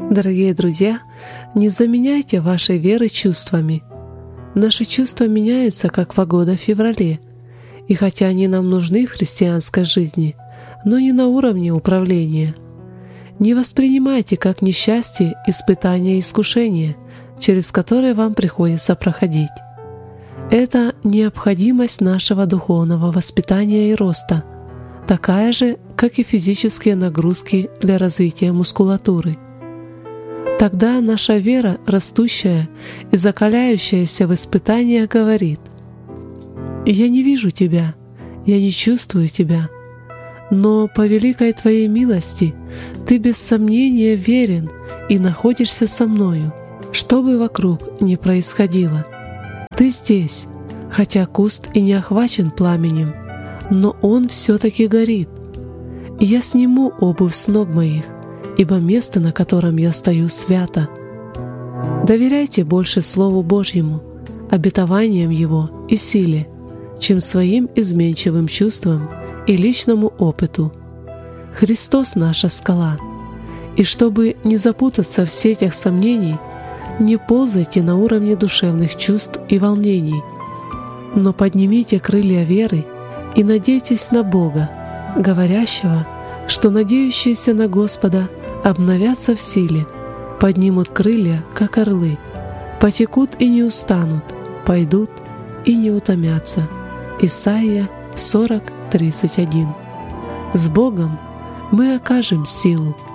Дорогие друзья, не заменяйте вашей веры чувствами. Наши чувства меняются, как погода в феврале, и хотя они нам нужны в христианской жизни, но не на уровне управления. Не воспринимайте как несчастье, испытания и искушения, через которые вам приходится проходить. Это необходимость нашего духовного воспитания и роста, такая же, как и физические нагрузки для развития мускулатуры. Тогда наша вера, растущая и закаляющаяся в испытаниях, говорит: «Я не вижу тебя, я не чувствую тебя, но по великой Твоей милости Ты без сомнения верен и находишься со мною, что бы вокруг ни происходило. Ты здесь, хотя куст и не охвачен пламенем, но он все-таки горит. И я сниму обувь с ног моих, ибо место, на котором я стою, свято». Доверяйте больше Слову Божьему, обетованиям Его и силе, чем своим изменчивым чувствам и личному опыту. Христос — наша скала. И чтобы не запутаться в сетях сомнений, не ползайте на уровне душевных чувств и волнений, но поднимите крылья веры и надейтесь на Бога, говорящего, что надеющиеся на Господа обновятся в силе, поднимут крылья, как орлы, потекут и не устанут, пойдут и не утомятся. Исайя 40:31. С Богом мы окажем силу.